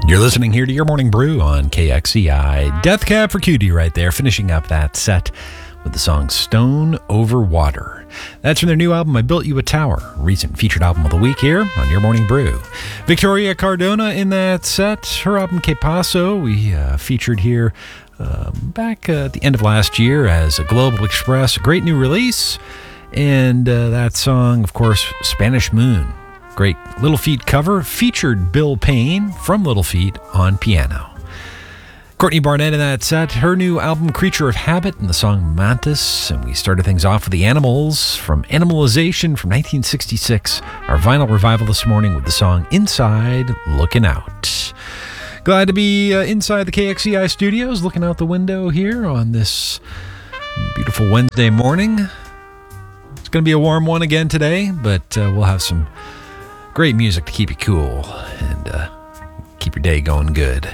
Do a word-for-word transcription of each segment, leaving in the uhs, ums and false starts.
You're listening here to Your Morning Brew on K X E I. Death Cab for Cutie right there, finishing up that set with the song Stone Over Water. That's from their new album, I Built You a Tower, recent featured album of the week here on Your Morning Brew. Victoria Cardona in that set, her album Que Paso, we uh, featured here um, back uh, at the end of last year as a Global Express, a great new release. And uh, that song, of course, Spanish Moon. Great Little Feat cover, featured Bill Payne from Little Feat on piano. Courtney Barnett in that set, her new album Creature of Habit and the song Mantis. And we started things off with the Animals from Animalization from nineteen sixty-six, our vinyl revival this morning with the song Inside Looking Out. Glad to be uh, inside the K X E I studios, looking out the window here on this beautiful Wednesday morning. It's going to be a warm one again today, but uh, we'll have some great music to keep you cool and uh, keep your day going good.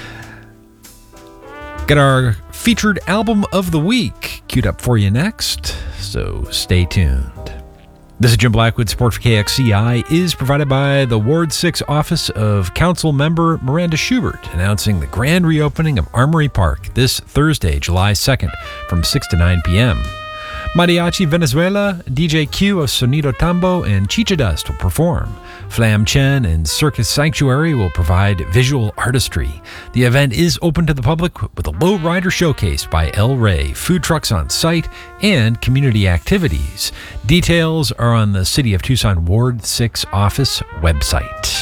Got our featured album of the week queued up for you next, so stay tuned. This is Jim Blackwood. Support for K X E I is provided by the Ward six Office of Council Member Miranda Schubert, announcing the grand reopening of Armory Park this Thursday, July second, from six to nine p.m. Mariachi Venezuela, D J Q of Sonido Tambo, and Chicha Dust will perform. Flam Chen and Circus Sanctuary will provide visual artistry. The event is open to the public with a lowrider showcase by El Rey, food trucks on site, and community activities. Details are on the City of Tucson Ward six office website.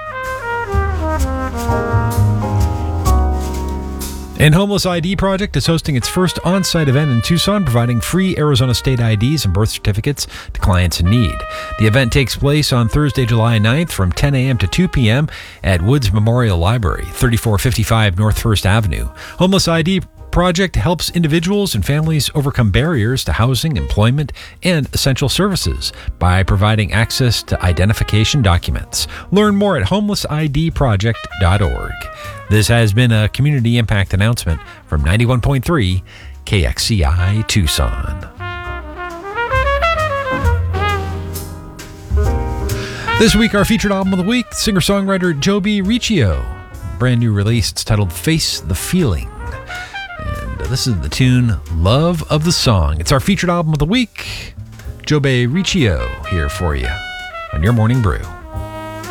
And Homeless I D Project is hosting its first on-site event in Tucson, providing free Arizona State I Ds and birth certificates to clients in need. The event takes place on Thursday, July ninth from ten a.m. to two p.m. at Woods Memorial Library, thirty-four fifty-five North First Avenue. Homeless I D Project helps individuals and families overcome barriers to housing, employment, and essential services by providing access to identification documents. Learn more at homeless I D project dot org. This has been a community impact announcement from ninety-one point three K X E I Tucson. This week, our featured album of the week, singer-songwriter Joby Riccio. Brand new release, it's titled Face the Feeling. And this is the tune Love of the Song. It's our featured album of the week. Joby Riccio here for you on Your Morning Brew.